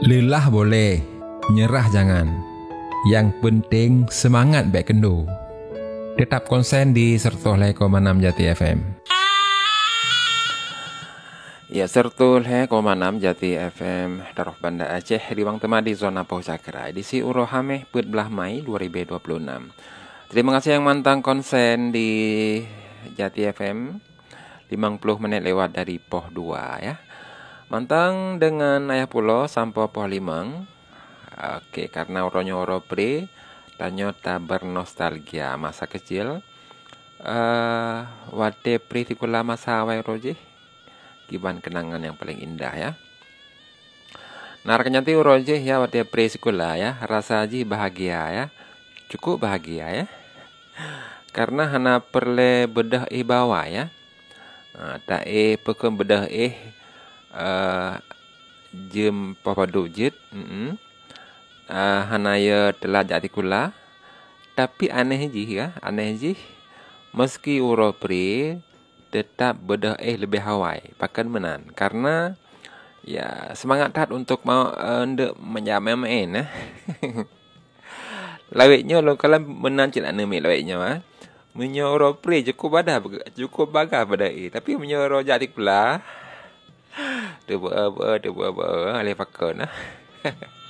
Lelah boleh, nyerah jangan. Yang penting semangat baik kendo. Tetap konsen di 105,6 Jati FM. Ya, 105,6 Jati FM Daroh Banda Aceh di Wang Tema di zona Pauh Cakra edisi Urohameh Put Belah Mai 2026. Terima kasih yang mantang konsen di Jati FM 50 menit lewat dari Poh 2 ya. Mantang dengan ayah pulo sampai Poh Limang. Oke, karena uronyo oro pre tanyo ta bernostalgia masa kecil. Wate pre tikula masa awal roji. Giban kenangan yang paling indah ya. Naraknya ti uroje ya wate pre sekolah ya. Rasa ji bahagia ya. Cukup bahagia ya. Karena hana perle bedah bawa ya. Tak pekem bedah jem papadu jit. Hana ya telah jadi kula. Tapi aneh ji ya. Aneh ji. Meski uro pre tetap bedah lebih hawai. Pakan menan. Karena ya semangat tat untuk mau menjamain ya. Lawiknya lo kalau menan cina nemi lawiknya menyoro pre cukup baga pada tapi menyoro jadi pula. Dia buat alih pakai nah.